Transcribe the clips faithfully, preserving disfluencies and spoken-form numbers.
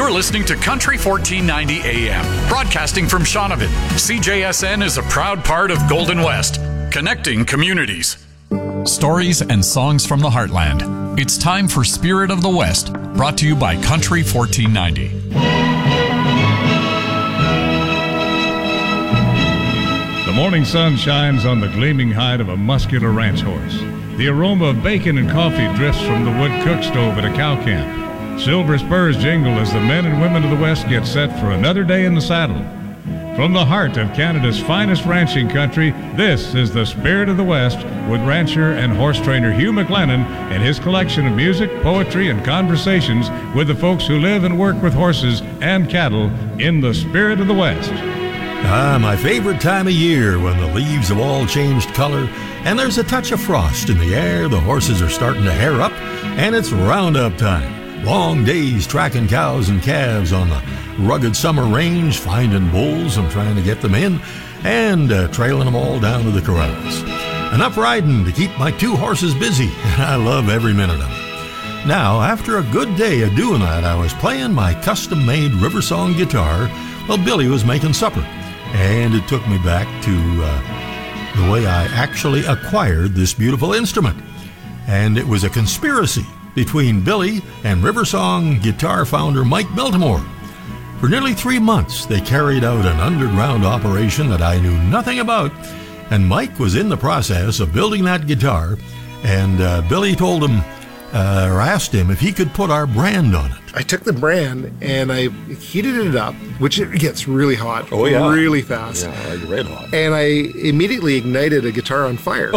You're listening to Country fourteen ninety A M, broadcasting from Shaunavon. C J S N is a proud part of Golden West, connecting communities. Stories and songs from the heartland. It's time for Spirit of the West, brought to you by Country fourteen ninety. The morning sun shines on the gleaming hide of a muscular ranch horse. The aroma of bacon and coffee drifts from the wood cook stove at a cow camp. Silver spurs jingle as the men and women of the West get set for another day in the saddle. From the heart of Canada's finest ranching country, this is the Spirit of the West with rancher and horse trainer Hugh McLennan and his collection of music, poetry, and conversations with the folks who live and work with horses and cattle in the Spirit of the West. Ah, my favorite time of year when the leaves have all changed color and there's a touch of frost in the air. The horses are starting to hair up and it's roundup time. Long days tracking cows and calves on the rugged summer range, finding bulls and trying to get them in, and uh, trailing them all down to the corrals. Enough riding to keep my two horses busy, and I love every minute of it. Now, after a good day of doing that, I was playing my custom-made Riversong guitar while Billy was making supper. And it took me back to uh, the way I actually acquired this beautiful instrument. And it was a conspiracy between Billy and Riversong guitar founder Mike Biltmore. For nearly three months, they carried out an underground operation that I knew nothing about. And Mike was in the process of building that guitar. And uh, Billy told him, uh, or asked him if he could put our brand on it. I took the brand and I heated it up, which it gets really hot, oh, yeah. really fast. Yeah, like red hot. And I immediately ignited a guitar on fire.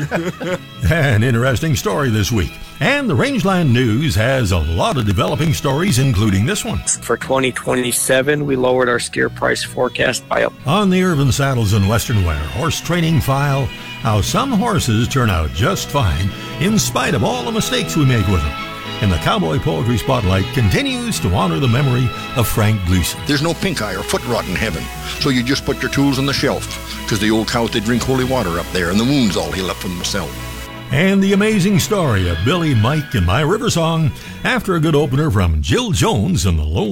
An interesting story this week. And the Rangeland News has a lot of developing stories, including this one. For twenty twenty-seven, we lowered our steer price forecast by a... On the Irvin Saddles and Western Wear Horse Training File, how some horses turn out just fine in spite of all the mistakes we make with them. And the Cowboy Poetry Spotlight continues to honor the memory of Frank Gleason. There's no pink eye or foot rot in heaven, so you just put your tools on the shelf, because the old cows, they drink holy water up there, and the moon's all he left for himself. And the amazing story of Billy, Mike, and my Riversong after a good opener from Jill Jones and the Lone